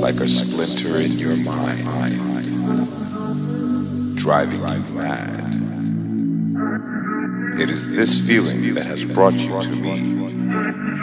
like a splinter in your mind, driving you mad. It is this feeling that has brought you to me.